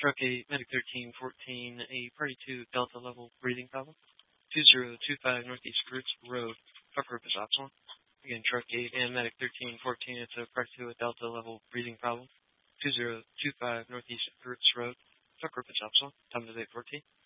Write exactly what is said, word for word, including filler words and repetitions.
Truck eight, Medic thirteen fourteen, a Party two Delta level breathing problem. two zero two five Northeast Roots Road, truck group is Option. Again, Truck eight and Medic thirteen fourteen, it's a Party two with Delta level breathing problem. two zero two five Northeast Roots Road, truck group is Option. Time is eight fourteen.